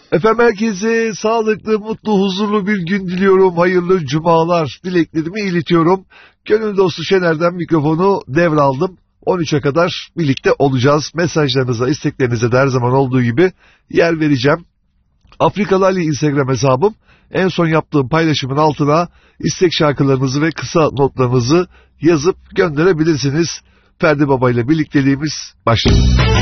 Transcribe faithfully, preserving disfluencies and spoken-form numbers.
Efendim herkese sağlıklı, mutlu, huzurlu bir gün diliyorum. Hayırlı cumalar dileklerimi iletiyorum. Gönül dostu Şener'den mikrofonu devraldım. on üçe kadar birlikte olacağız. Mesajlarınıza, isteklerinize de her zaman olduğu gibi yer vereceğim. Afrikalı Ali Instagram hesabım. En son yaptığım paylaşımın altına istek şarkılarınızı ve kısa notlarınızı yazıp gönderebilirsiniz. Ferdi Baba ile birlikteliğimiz başladı.